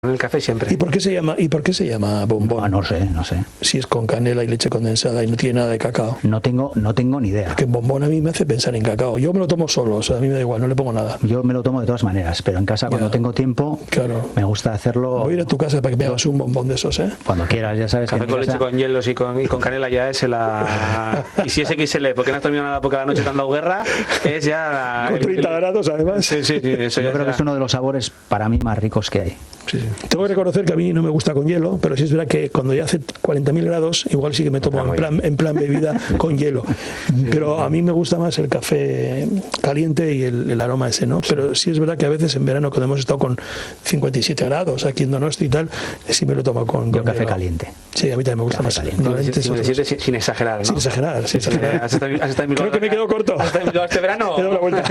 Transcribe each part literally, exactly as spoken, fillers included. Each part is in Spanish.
el café siempre. ¿Y por qué se llama, y por qué se llama bombón? Ah, no sé, no sé. Si es con canela y leche condensada y no tiene nada de cacao. No tengo, no tengo ni idea. Porque bombón a mí me hace pensar en cacao. Yo me lo tomo solo, o sea, a mí me da igual, no le pongo nada. Yo me lo tomo de todas maneras, pero en casa cuando Ya. tengo tiempo, Claro. me gusta hacerlo. Voy a ir a tu casa para que me hagas un bombón de esos, ¿eh? Cuando quieras, ya sabes. Café que en con mi leche, casa- con hielos y con, y con canela ya es la... Y si es equis ele, porque no has terminado nada porque la noche te han dado guerra, es ya... La... Con treinta grados, además. Sí, sí, sí, eso Yo ya creo que será. es uno de los sabores para mí más ricos que hay. Sí, sí. Tengo que reconocer que a mí no me gusta con hielo, pero sí es verdad que cuando ya hace cuarenta mil grados, igual sí que me tomo Está en muy plan, en plan bebida con hielo. Pero a mí me gusta más el café caliente y el, el aroma ese, ¿no? Pero sí es verdad que a veces en verano, cuando hemos estado con cincuenta y siete grados aquí en Donosti y tal, sí me lo tomo con, Yo con café hielo. caliente. Sí, a mí también me gusta Café más. caliente. Normalmente Sin, eso- sin, sin, sin exagerar, ¿no? sin exagerar, sin exagerar. ¿Has estado, has estado en Bilbao? Creo que me quedo corto. ¿Has estado en Bilbao este verano? He dado la vuelta.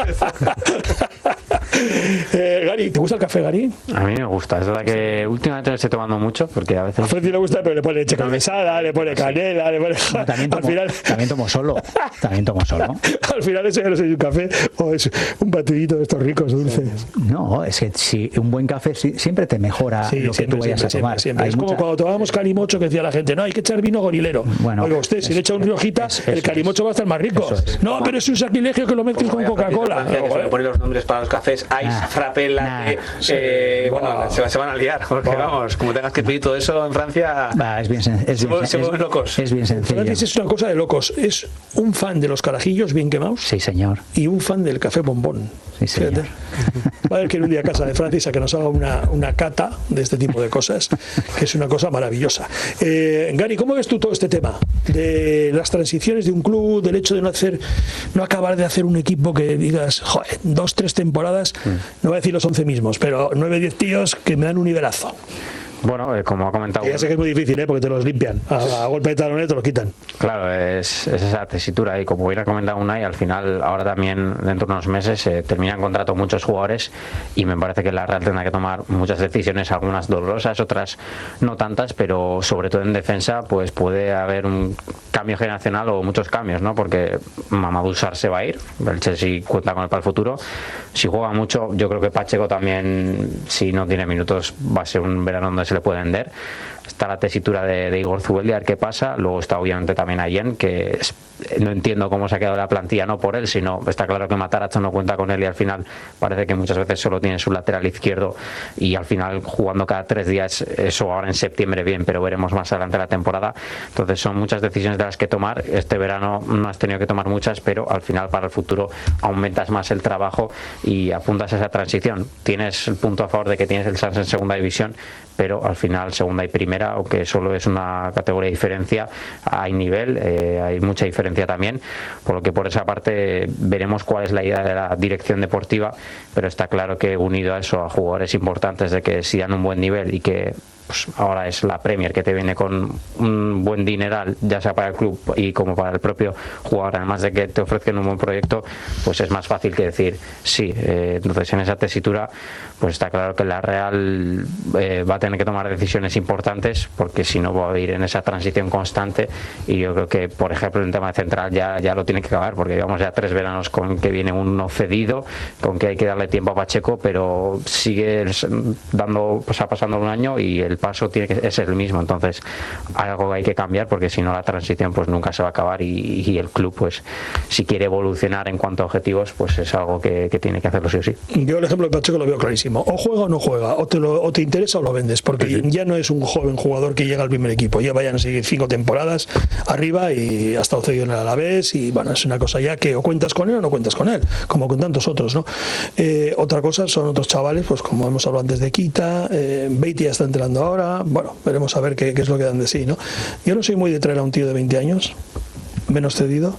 eh, Gary, ¿te gusta el café, Gary? A mí me gusta, es verdad que últimamente no estoy tomando mucho porque a A veces... Freddy le gusta, pero le pone leche condensada, le pone canela, le pone... No, también, al tomo, final... también tomo solo. También tomo solo. Al final eso ya no es un café o es un batidito de estos ricos, dulces. No, es que si un buen café si- siempre te mejora Sí, lo que siempre, tú vayas siempre, a tomar. siempre, siempre. Hay Es como mucha- cuando tomábamos calimocho que decía la gente, no, hay que echar vino gorilero. Bueno, Oiga usted, si es- le echa un riojita, es- el eso calimocho es. va a estar más rico. Eso es. No, pero es un sacrilegio que lo mezcles con Coca-Cola. Que suele poner los nombres para los cafés, Ice, Nah, Frappé, Latte, nah. eh, bueno, Wow. se, va- se van a liar, porque Wow. vamos, como tengas que pedir todo eso en Francia, Va, es bien, sen- es Se bien, mueven- se es- mueven locos. es bien sencillo. Francis es una cosa de locos. Es un fan de los carajillos bien quemados Sí, señor. y un fan del café bombón. Sí, señor. Fíjate. Va a haber que ir un día a casa de Francis a que nos haga una, una cata de este tipo de cosas, que es una cosa maravillosa. Eh, Gary, ¿cómo ves tú todo este tema de las transiciones de un club, del hecho de no hacer, no acabar de hacer un equipo que digas, joder, dos, tres temporadas, no voy a decir los once mismos, pero nueve, diez tíos que me dan un nivelazo? bueno, eh, como ha comentado... Que ya sé que es muy difícil, ¿eh? Porque te los limpian. A, a golpe de taloneta te los quitan. Claro, es, es esa tesitura y como hubiera comentado Unai, al final ahora también dentro de unos meses se eh, terminan contrato muchos jugadores y me parece que la Real tendrá que tomar muchas decisiones, algunas dolorosas, otras no tantas, pero sobre todo en defensa pues puede haber un cambio generacional o muchos cambios, ¿no? Porque Mamadou Sarr se va a ir, el Chelsea cuenta con él para el futuro, si juega mucho yo creo que Pacheco también, si no tiene minutos va a ser un verano donde se le puede vender. Está la tesitura de, de Igor Zubeldi, a ver qué pasa. Luego está obviamente también Allen, que es, no entiendo cómo se ha quedado la plantilla, no por él, sino está claro que Matarazzo no cuenta con él y al final parece que muchas veces solo tiene su lateral izquierdo y al final jugando cada tres días, eso ahora en septiembre bien, pero veremos más adelante la temporada. Entonces son muchas decisiones de las que tomar. Este verano no has tenido que tomar muchas, pero al final para el futuro aumentas más el trabajo y apuntas a esa transición. Tienes el punto a favor de que tienes el Sanz en segunda división, pero al final segunda y primera, aunque solo es una categoría de diferencia, hay nivel, eh, hay mucha diferencia también, por lo que por esa parte veremos cuál es la idea de la dirección deportiva, pero está claro que unido a eso, a jugadores importantes de que si dan un buen nivel y que pues ahora es la Premier que te viene con un buen dineral, ya sea para el club y como para el propio jugador, además de que te ofrezcan un buen proyecto, pues es más fácil que decir sí. Eh, entonces en esa tesitura pues está claro que la Real eh, va a tener que tomar decisiones importantes porque si no va a ir en esa transición constante y yo creo que por ejemplo en el tema de central ya, ya lo tiene que acabar porque llevamos ya tres veranos con que viene uno cedido, con que hay que darle tiempo a Pacheco, pero sigue dando, pues ha pasando un año y el paso tiene que ser el mismo, entonces algo hay que cambiar porque si no la transición pues nunca se va a acabar y, y el club pues si quiere evolucionar en cuanto a objetivos pues es algo que, que tiene que hacerlo sí o sí. Yo el ejemplo de Pacheco lo veo clarísimo. O juega o no juega, o te, lo, o te interesa o lo vendes, porque sí, sí. ya no es un joven jugador que llega al primer equipo, ya vayan a seguir cinco temporadas arriba y ha estado cedido en el Alavés y bueno, es una cosa ya que o cuentas con él o no cuentas con él, como con tantos otros, ¿no? Eh, otra cosa son otros chavales, pues como hemos hablado antes de Kita, eh, Beatty ya está entrando ahora, bueno, veremos a ver qué, qué es lo que dan de sí, ¿no? Yo no soy muy de traer a un tío de veinte años, menos cedido,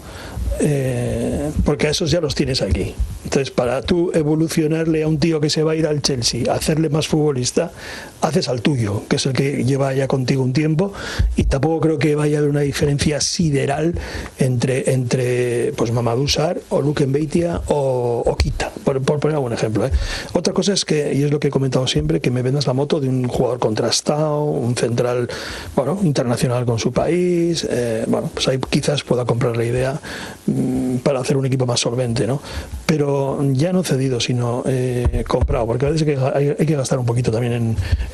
eh, porque a esos ya los tienes aquí. Entonces, para tú evolucionarle a un tío que se va a ir al Chelsea, hacerle más futbolista, haces al tuyo, que es el que lleva ya contigo un tiempo, y tampoco creo que vaya a haber una diferencia sideral entre, entre pues Mamadou Sarr o Luke Mbeitia o, o Kita, por, por poner algún ejemplo, ¿eh? Otra cosa es que, y es lo que he comentado siempre, que me vendas la moto de un jugador contrastado, un central, bueno, internacional con su país, eh, bueno, pues ahí quizás pueda comprar la idea para hacer un equipo más solvente, ¿no? Pero ya no cedido, sino eh, comprado, porque a veces hay que, hay, hay que gastar un poquito también en,